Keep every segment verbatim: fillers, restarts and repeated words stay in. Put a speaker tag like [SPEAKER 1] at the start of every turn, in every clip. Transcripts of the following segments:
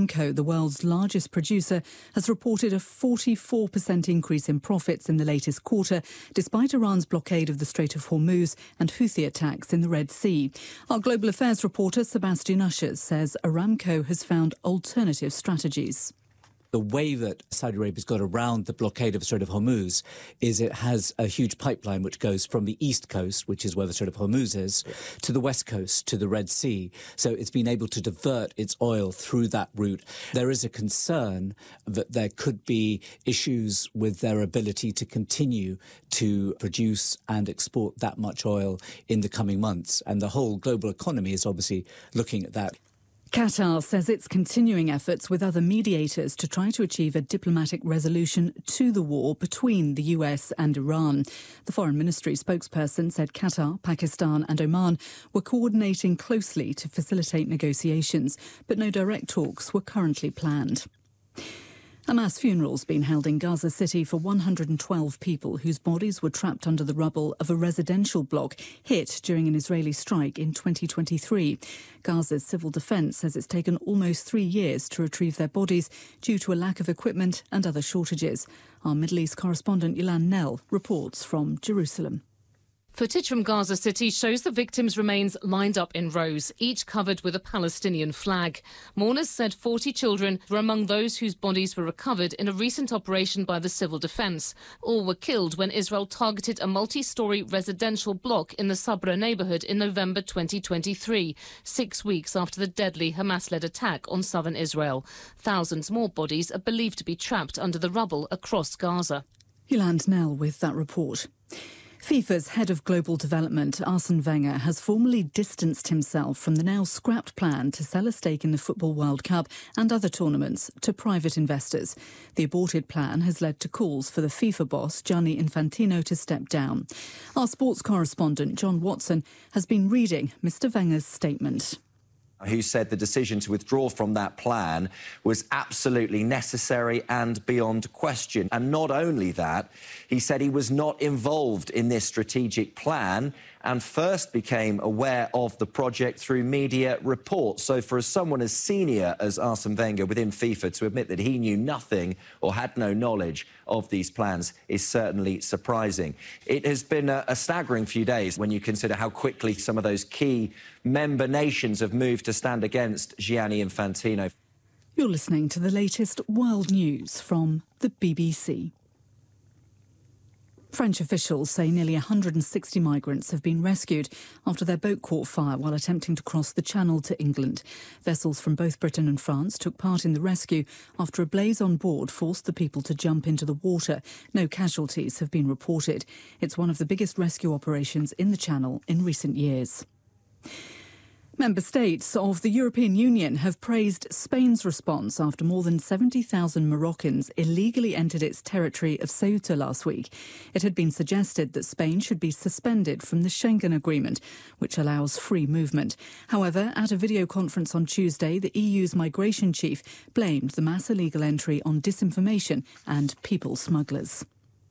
[SPEAKER 1] Aramco, the world's largest producer, has reported a forty-four percent increase in profits in the latest quarter, despite Iran's blockade of the Strait of Hormuz and Houthi attacks in the Red Sea. Our global affairs reporter, Sebastian Ushers, says Aramco has found alternative strategies.
[SPEAKER 2] The way that Saudi Arabia's got around the blockade of the Strait of Hormuz is it has a huge pipeline which goes from the east coast, which is where the Strait of Hormuz is, to the west coast, to the Red Sea. So it's been able to divert its oil through that route. There is a concern that there could be issues with their ability to continue to produce and export that much oil in the coming months. And the whole global economy is obviously looking at that.
[SPEAKER 1] Qatar says it's continuing efforts with other mediators to try to achieve a diplomatic resolution to the war between the U S and Iran. The Foreign Ministry spokesperson said Qatar, Pakistan and Oman were coordinating closely to facilitate negotiations, but no direct talks were currently planned. A mass funeral's been held in Gaza City for one hundred twelve people whose bodies were trapped under the rubble of a residential block hit during an Israeli strike in twenty twenty-three. Gaza's civil defence says it's taken almost three years to retrieve their bodies due to a lack of equipment and other shortages. Our Middle East correspondent Ilan Nell reports from Jerusalem.
[SPEAKER 3] Footage from Gaza City shows the victims' remains lined up in rows, each covered with a Palestinian flag. Mourners said forty children were among those whose bodies were recovered in a recent operation by the civil defence. All were killed when Israel targeted a multi-storey residential block in the Sabra neighbourhood in November twenty twenty-three, six weeks after the deadly Hamas-led attack on southern Israel. Thousands more bodies are believed to be trapped under the rubble across Gaza.
[SPEAKER 1] Ilan Nell with that report. FIFA's head of global development, Arsene Wenger, has formally distanced himself from the now scrapped plan to sell a stake in the Football World Cup and other tournaments to private investors. The aborted plan has led to calls for the FIFA boss, Gianni Infantino, to step down. Our sports correspondent, John Watson, has been reading Mister Wenger's statement.
[SPEAKER 4] Who said the decision to withdraw from that plan was absolutely necessary and beyond question. And not only that, he said he was not involved in this strategic plan and first became aware of the project through media reports. So for someone as senior as Arsene Wenger within FIFA to admit that he knew nothing or had no knowledge of these plans is certainly surprising. It has been a, a staggering few days when you consider how quickly some of those key member nations have moved to stand against Gianni Infantino.
[SPEAKER 1] You're listening to the latest world news from the B B C. French officials say nearly one hundred sixty migrants have been rescued after their boat caught fire while attempting to cross the Channel to England. Vessels from both Britain and France took part in the rescue after a blaze on board forced the people to jump into the water. No casualties have been reported. It's one of the biggest rescue operations in the Channel in recent years. Member states of the European Union have praised Spain's response after more than seventy thousand Moroccans illegally entered its territory of Ceuta last week. It had been suggested that Spain should be suspended from the Schengen Agreement, which allows free movement. However, at a video conference on Tuesday, the E U's migration chief blamed the mass illegal entry on disinformation and people smugglers.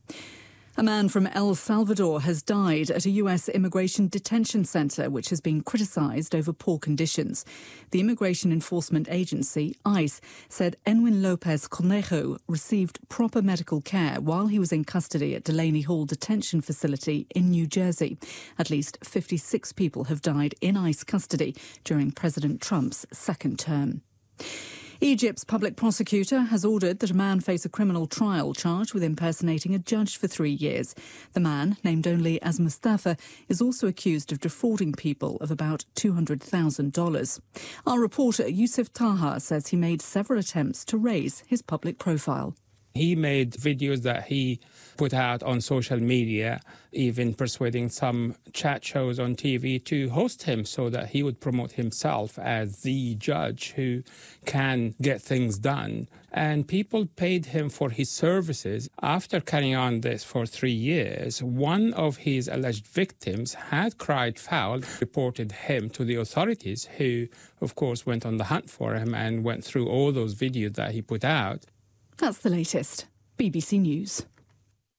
[SPEAKER 1] A man from El Salvador has died at a U S immigration detention centre, which has been criticised over poor conditions. The Immigration Enforcement Agency, ICE, said Enwin Lopez Conejo received proper medical care while he was in custody at Delaney Hall Detention Facility in New Jersey. At least fifty-six people have died in ICE custody during President Trump's second term. Egypt's public prosecutor has ordered that a man face a criminal trial charged with impersonating a judge for three years. The man, named only as Mustafa, is also accused of defrauding people of about two hundred thousand dollars. Our reporter Yusuf Taha says he made several attempts to raise his public profile.
[SPEAKER 5] He made videos that he put out on social media, even persuading some chat shows on T V to host him so that he would promote himself as the judge who can get things done. And people paid him for his services. After carrying on this for three years, one of his alleged victims had cried foul, reported him to the authorities, who, of course, went on the hunt for him and went through all those videos that he put out.
[SPEAKER 1] That's the latest. B B C News.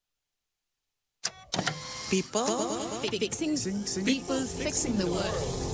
[SPEAKER 6] People fixing, people fixing the world.